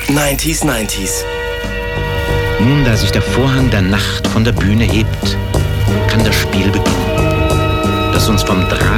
90s, 90s. Nun, da sich der Vorhang der Nacht von der Bühne hebt, kann das Spiel beginnen, das uns vom Drama